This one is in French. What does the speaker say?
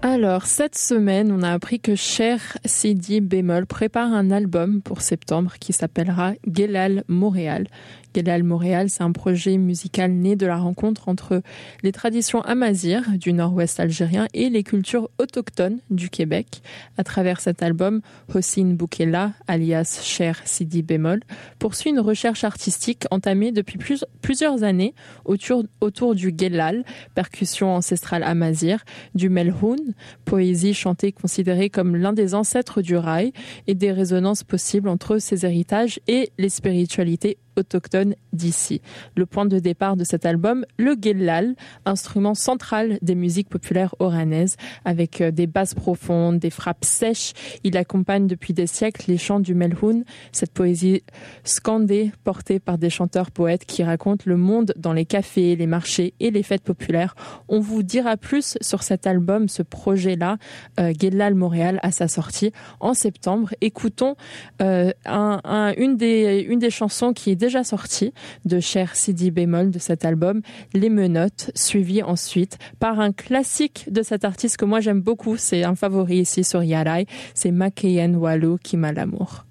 Alors, cette semaine, on a appris que Cher Sidi Bémol prépare un album pour septembre qui s'appellera Guelal Montréal. Guelal Montréal, c'est un projet musical né de la rencontre entre les traditions amazirs du nord-ouest algérien et les cultures autochtones du Québec. À travers cet album, Hossein Boukella, alias Cher Sidi Bémol, poursuit une recherche artistique entamée depuis plusieurs années autour du Guelal, percussion ancestrale amazir, du Melhoun, poésie chantée considérée comme l'un des ancêtres du raï, et des résonances possibles entre ces héritages et les spiritualités autochtones d'ici. Le point de départ de cet album, le guellal, instrument central des musiques populaires oranaises, avec des basses profondes, des frappes sèches. Il accompagne depuis des siècles les chants du Melhoun, cette poésie scandée, portée par des chanteurs-poètes qui racontent le monde dans les cafés, les marchés et les fêtes populaires. On vous dira plus sur cet album, ce projet-là, Guelal Montréal, à sa sortie en septembre. Écoutons une des chansons qui est déjà sortie de Cher Sidi Bémol de cet album, Les Menottes, suivi ensuite par un classique de cet artiste que moi j'aime beaucoup, c'est un favori ici sur Yarai, c'est Makeyen Walou qui m'a l'amour.